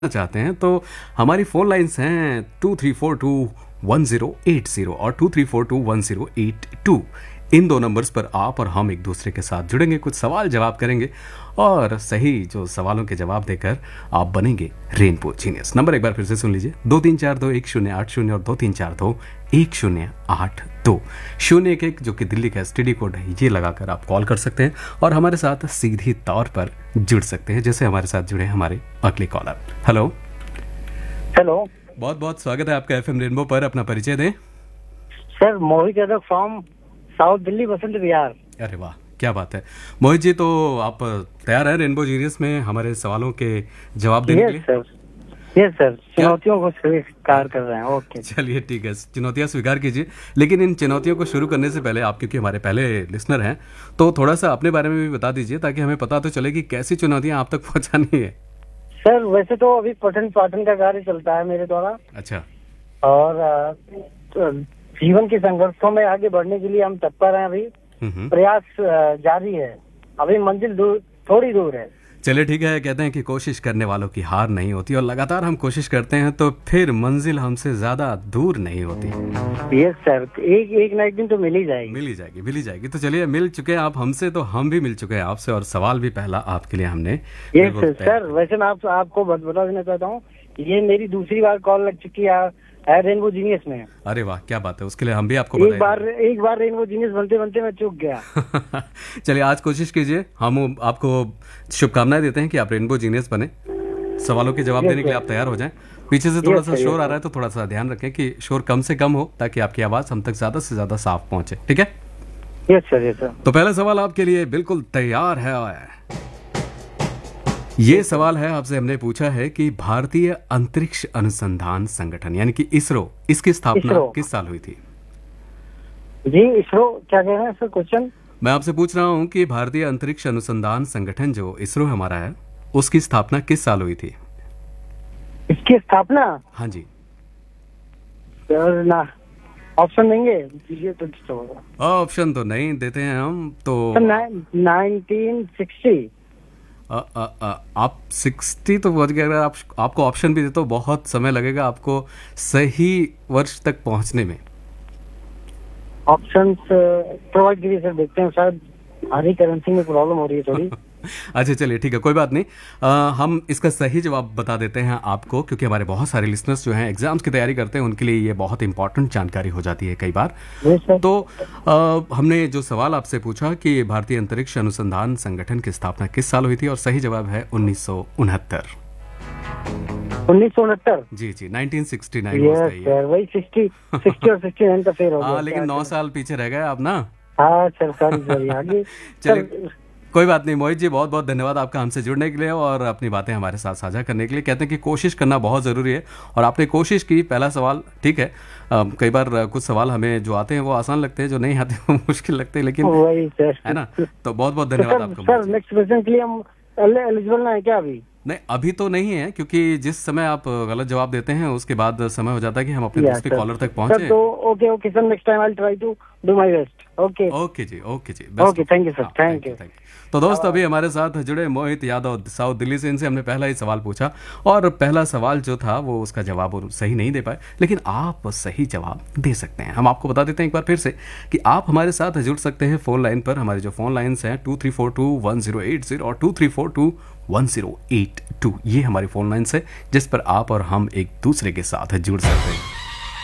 चाहते हैं तो हमारी फ़ोन लाइन्स हैं 23421080 और 23421082। इन दो नंबर्स पर आप और हम एक दूसरे के साथ जुड़ेंगे, कुछ सवाल जवाब करेंगे और सही जो सवालों के जवाब देकर आप बनेंगे रेनबो जीनियस। नंबर एक बार फिर से सुन लीजिए, 23421080 और 23421082। 011 जो कि दिल्ली का एसटीडी कोड है, ये लगाकर आप कॉल कर सकते हैं और हमारे साथ सीधी तौर पर जुड़ सकते हैं, जैसे हमारे साथ जुड़े हमारे अगले कॉलर। हेलो हेलो, बहुत बहुत स्वागत है आपका एफएम रेनबो पर। अपना परिचय दें। Sir Mohit Yadav from south Delhi Basant Vihar. अरे वाह, क्या बात है मोहित जी, तो आप तैयार हैं रेनबो जीनियस में हमारे सवालों के जवाब देने के लिए? यस सर, चुनौतियों को स्वीकार कर रहे हैं। ओके, चलिए ठीक है, चुनौतियां स्वीकार कीजिए। लेकिन इन चुनौतियों को शुरू करने से पहले आप, क्योंकि हमारे पहले लिसनर हैं, तो थोड़ा सा अपने बारे में भी बता दीजिए ताकि हमें पता तो चले कि कैसी चुनौतियां आप तक पहुंचानी है। सर वैसे तो अभी पठन पाठन का कार्य चलता है मेरे द्वारा। अच्छा। और जीवन के संघर्षों में आगे बढ़ने के लिए हम तत्पर हैं। अभी प्रयास जारी है, अभी मंजिल थोड़ी दूर है। चलिए ठीक है, कहते हैं कि कोशिश करने वालों की हार नहीं होती और लगातार हम कोशिश करते हैं तो फिर मंजिल हमसे ज्यादा दूर नहीं होती। यस सर, एक ना एक दिन तो मिल ही जाएगी। मिल ही जाएगी। तो चलिए, मिल चुके हैं आप हमसे तो हम भी मिल चुके हैं आपसे, और सवाल भी पहला आपके लिए हमने। यस सर, वैसे मैं आपको बता देना चाहता हूँ, ये मेरी दूसरी बार कॉल लग चुकी है रेनबो जीनियस में। अरे वाह, क्या बात है, उसके लिए हम भी आपको एक बार रेनबो जीनियस बनते बनते मैं चूक गया। चलिए आज कोशिश कीजिए, हम आपको शुभकामनाएं देते हैं कि आप रेनबो जीनियस बने। सवालों के जवाब देने के लिए आप तैयार हो जाएं। पीछे से थोड़ा सा शोर आ रहा है तो थोड़ा सा ध्यान रखें कि शोर कम से कम हो, ताकि आपकी आवाज हम तक ज्यादा से ज्यादा साफ पहुंचे। ठीक है? Yes sir. तो पहला सवाल आपके लिए बिल्कुल तैयार है। ये सवाल है आपसे, हमने पूछा है कि भारतीय अंतरिक्ष अनुसंधान संगठन यानी कि इसरो, इसकी स्थापना किस साल हुई थी? जी इसरो क्या कह रहे हैं सर क्वेश्चन? मैं आपसे पूछ रहा हूँ कि भारतीय अंतरिक्ष अनुसंधान संगठन जो इसरो हमारा है, उसकी स्थापना किस साल हुई थी? इसकी स्थापना? हाँ जी सर, ना ऑप्शन देंगे? ये तो ऑप्शन तो नहीं देते हैं हम तो। 1960। आप 60 तो पहुंच गए। आपको ऑप्शन भी दे तो बहुत समय लगेगा आपको सही वर्ष तक पहुंचने में। ऑप्शंस प्रोवाइड कीजिए सर, देखते हैं, शायद हमारी करेंसी में प्रॉब्लम हो रही है थोड़ी। अच्छा चलिए ठीक है, कोई बात नहीं। हम इसका सही जवाब बता देते हैं आपको, क्योंकि हमारे बहुत सारे लिसनर्स जो हैं एग्जाम्स की तैयारी करते हैं, उनके लिए ये बहुत इंपॉर्टेंट जानकारी हो जाती है कई बार। तो हमने जो सवाल आपसे पूछा कि भारतीय अंतरिक्ष अनुसंधान संगठन की स्थापना किस साल हुई थी, और सही जवाब है 1969। 1969? जी 1969। वही 60 और 69 का फेर हो गया। लेकिन 9 साल पीछे रह गए आप ना। हाँ सर, सॉरी आगे। चलिए कोई बात नहीं मोहित जी, बहुत बहुत धन्यवाद आपका हमसे जुड़ने के लिए और अपनी बातें हमारे साथ साझा करने के लिए। कहते हैं कि कोशिश करना बहुत ज़रूरी है और आपने कोशिश की। पहला सवाल ठीक है, कई बार कुछ सवाल हमें जो आते हैं वो आसान लगते हैं, जो नहीं आते वो मुश्किल लगते हैं, लेकिन वही सर है ना। तो बहुत बहुत धन्यवाद आपका। सर नेक्स्ट क्वेश्चन के लिए हम एलिजिबल ना है क्या अभी? नहीं, अभी तो नहीं है, क्योंकि जिस समय आप गलत जवाब देते हैं उसके बाद समय हो जाता है कि हम अपने दूसरे कॉलर तक पहुंचे। तो okay sir, next time I will try to do my best. Okay ji, thank you sir, thank you. तो दोस्त, अभी हमारे साथ जुड़े मोहित यादव साउथ दिल्ली से। इनसे हमने पहला ही सवाल पूछा और पहला सवाल जो था वो उसका जवाब सही नहीं दे पाए, लेकिन आप सही जवाब दे सकते हैं। हम आपको बता देते हैं एक बार फिर से कि आप हमारे साथ जुड़ सकते हैं फोन लाइन पर। हमारी जो फोन लाइन्स हैं 23421080 और 23421082, ये हमारी फोन लाइन्स है जिस पर आप और हम एक दूसरे के साथ जुड़ सकते हैं।